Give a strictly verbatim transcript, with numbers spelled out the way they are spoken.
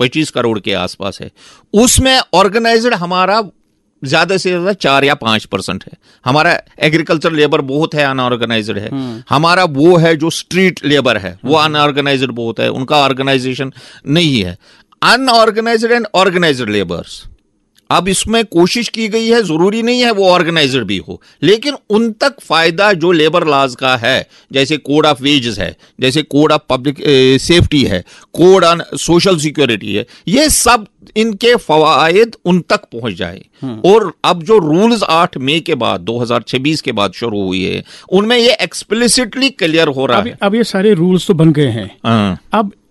पच्चीस करोड़ के आसपास है, उसमें ऑर्गेनाइज्ड हमारा ज्यादा से ज्यादा चार या पांच परसेंट है। हमारा एग्रीकल्चर लेबर बहुत है, अनऑर्गेनाइज्ड है। हमारा वो है जो स्ट्रीट लेबर है, वो अनऑर्गेनाइज्ड बहुत है, उनका ऑर्गेनाइजेशन नहीं है। अनऑर्गेनाइज्ड एंड ऑर्गेनाइज्ड लेबर्स, अब इसमें कोशिश की गई है, जरूरी नहीं है वो ऑर्गेनाइज्ड भी हो, लेकिन उन तक फायदा जो लेबर लॉज का है, जैसे कोड ऑफ वेजेस है, जैसे कोड ऑफ पब्लिक सेफ्टी है, कोड ऑन सोशल सिक्योरिटी है, ये सब इनके फवायद उन तक पहुंच जाए। और अब जो रूल्स आठ मई के बाद दो हज़ार छब्बीस के बाद शुरू हुई है, उनमें ये एक्सप्लिसिटली क्लियर हो रहा अब, है। अब ये सारे रूल्स तो बन गए हैं, अब